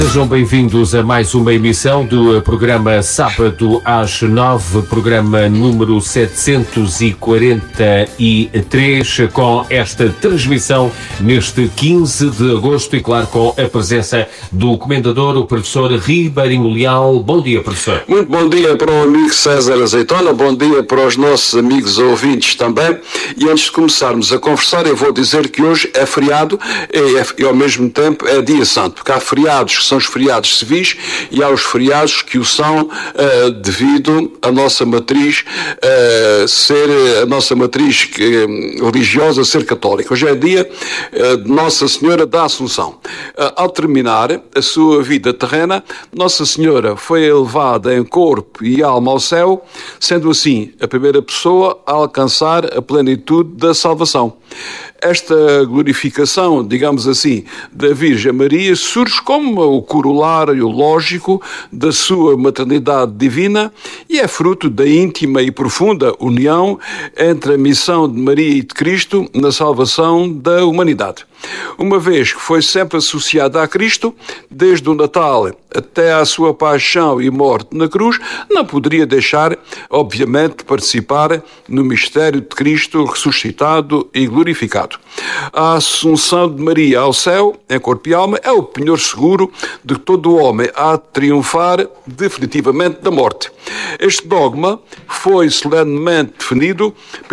Sejam bem-vindos a mais uma emissão do programa Sábado às 9, programa número 743, com esta transmissão neste 15 de agosto e, claro, com a presença do comendador, o professor Ribeirinho Leal. Bom dia, professor. Muito bom dia para o amigo César Azeitona, bom dia para os nossos amigos ouvintes também. E antes de começarmos a conversar, eu vou dizer que hoje é feriado e ao mesmo tempo é dia santo, porque há feriados que são os feriados civis e há os feriados que o são devido à nossa matriz religiosa ser católica. Hoje é dia de Nossa Senhora da Assunção. Ao terminar a sua vida terrena, Nossa Senhora foi elevada em corpo e alma ao céu, sendo assim a primeira pessoa a alcançar a plenitude da salvação. Esta glorificação, digamos assim, da Virgem Maria surge como o corolário lógico da sua maternidade divina e é fruto da íntima e profunda união entre a missão de Maria e de Cristo na salvação da humanidade. Uma vez que foi sempre associada a Cristo, desde o Natal até à sua paixão e morte na cruz, não poderia deixar, obviamente, de participar no mistério de Cristo ressuscitado e glorificado. A Assunção de Maria ao céu, em corpo e alma, é o penhor seguro de que todo homem há de triunfar definitivamente da morte. Este dogma foi solenemente definido